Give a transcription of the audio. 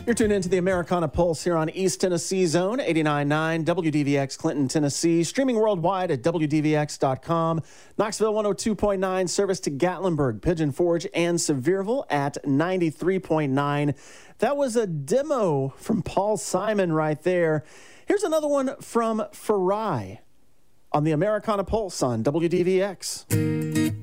You're tuned into the Americana Pulse here on East Tennessee Zone, 89.9 WDVX Clinton, Tennessee. Streaming worldwide at WDVX.com. Knoxville 102.9, service to Gatlinburg, Pigeon Forge, and Sevierville at 93.9. That was a demo from Paul Simon right there. Here's another one from Farai on the Americana Pulse on WDVX.